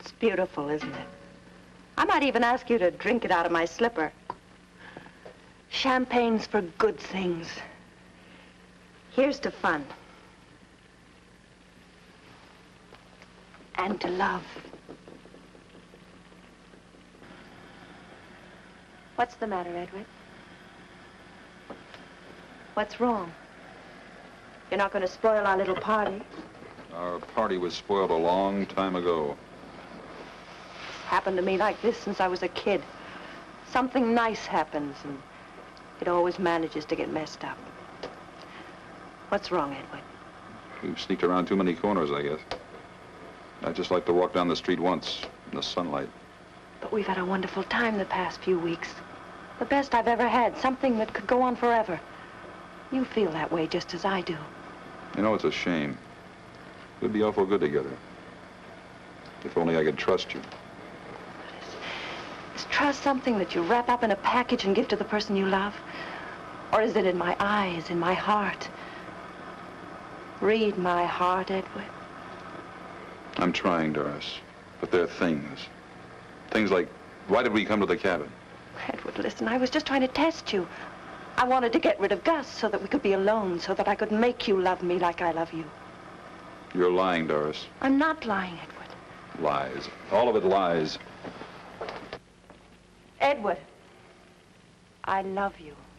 It's beautiful, isn't it? I might even ask you to drink it out of my slipper. Champagne's for good things. Here's to fun. And to love. What's the matter, Edward? What's wrong? You're not going to spoil our little party. Our party was spoiled a long time ago. It's happened to me like this since I was a kid. Something nice happens, and it always manages to get messed up. What's wrong, Edward? We've sneaked around too many corners, I guess. I'd just like to walk down the street once in the sunlight. But we've had a wonderful time the past few weeks. The best I've ever had, something that could go on forever. You feel that way just as I do. You know, it's a shame. We'd be awful good together. If only I could trust you. Is trust something that you wrap up in a package and give to the person you love? Or is it in my eyes, in my heart? Read my heart, Edward. I'm trying, Doris. But there are things. Things like, why did we come to the cabin? Edward, listen, I was just trying to test you. I wanted to get rid of Gus so that we could be alone, so that I could make you love me like I love you. You're lying, Doris. I'm not lying, Edward. Lies. All of it lies. Edward, I love you.